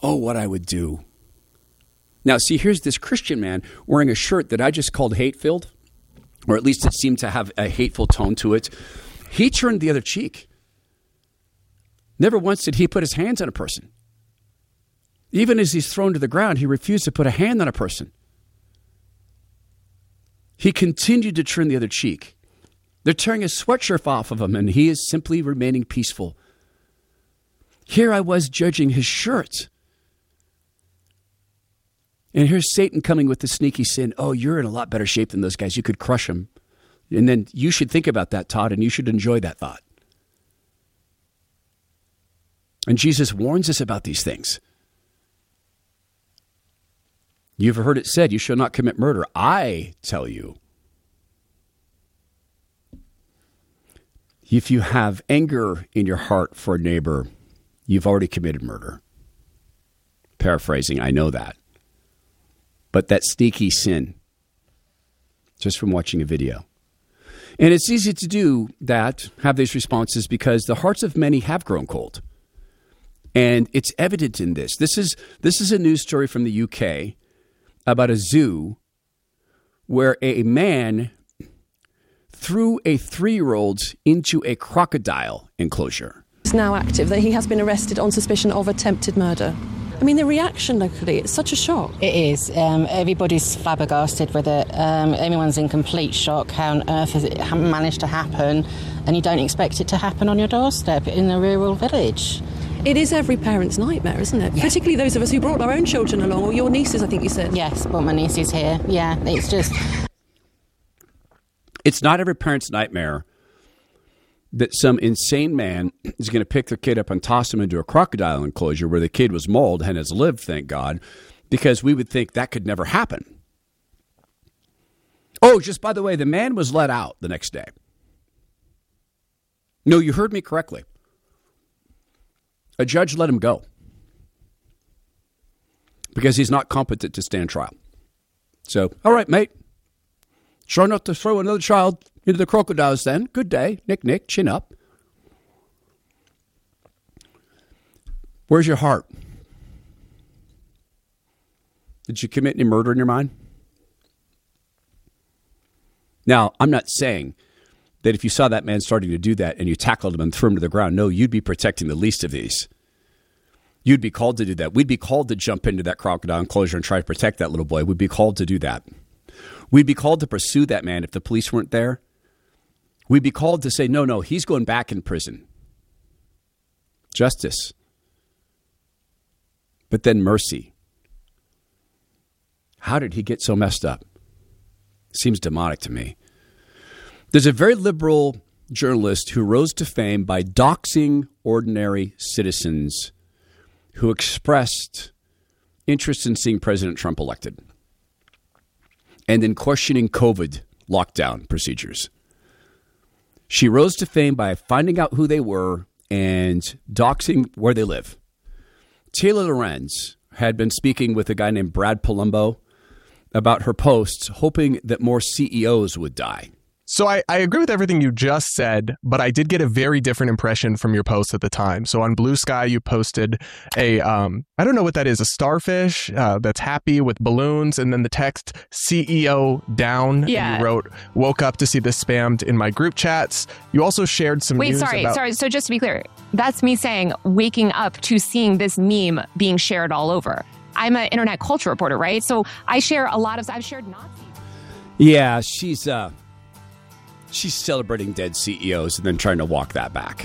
oh, what I would do. Now, see, here's this Christian man wearing a shirt that I just called hate-filled, or at least it seemed to have a hateful tone to it. He turned the other cheek. Never once did he put his hands on a person. Even as he's thrown to the ground, he refused to put a hand on a person. He continued to turn the other cheek. They're tearing his sweatshirt off of him, and he is simply remaining peaceful. Here I was judging his shirt. And here's Satan coming with the sneaky sin. Oh, you're in a lot better shape than those guys. You could crush them. And then you should think about that, Todd, and you should enjoy that thought. And Jesus warns us about these things. You've heard it said, you shall not commit murder. I tell you, if you have anger in your heart for a neighbor, you've already committed murder. Paraphrasing, I know that. But that sneaky sin, just from watching a video. And it's easy to do that, have these responses, because the hearts of many have grown cold. And it's evident in this. This is a news story from the UK about a zoo where a man threw a 3-year-old into a crocodile enclosure. It's now active that he has been arrested on suspicion of attempted murder. I mean, the reaction locally, it's such a shock. It is. Everybody's flabbergasted with it. Everyone's in complete shock. How on earth has it managed to happen? And you don't expect it to happen on your doorstep in a rural village. It is every parent's nightmare, isn't it? Yeah. Particularly those of us who brought our own children along, or your nieces, I think you said. Yes, brought my nieces here. Yeah, it's just... It's not every parent's nightmare that some insane man is going to pick their kid up and toss him into a crocodile enclosure where the kid was mauled and has lived, thank God, because we would think that could never happen. Oh, just by the way, the man was let out the next day. No, you heard me correctly. A judge let him go because he's not competent to stand trial. So, all right, mate. Try not to throw another child into the crocodiles then. Good day. Nick, chin up. Where's your heart? Did you commit any murder in your mind? Now, I'm not saying that if you saw that man starting to do that and you tackled him and threw him to the ground, no, you'd be protecting the least of these. You'd be called to do that. We'd be called to jump into that crocodile enclosure and try to protect that little boy. We'd be called to do that. We'd be called to pursue that man if the police weren't there. We'd be called to say, no, he's going back in prison. Justice. But then mercy. How did he get so messed up? Seems demonic to me. There's a very liberal journalist who rose to fame by doxing ordinary citizens who expressed interest in seeing President Trump elected and then questioning COVID lockdown procedures. She rose to fame by finding out who they were and doxing where they live. Taylor Lorenz had been speaking with a guy named Brad Palumbo about her posts, hoping that more CEOs would die. So I agree with everything you just said, but I did get a very different impression from your post at the time. So on Blue Sky, you posted a, I don't know what that is, a starfish that's happy with balloons, and then the text CEO down. Yeah. And you wrote, woke up to see this spammed in my group chats. You also shared some news about... Sorry. So just to be clear, that's me saying waking up to seeing this meme being shared all over. I'm an internet culture reporter, right? So I share I've shared Nazis. Yeah, she's celebrating dead CEOs and then trying to walk that back.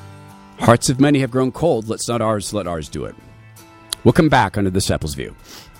Hearts of many have grown cold. Let ours do it. We'll come back under This Apple's View.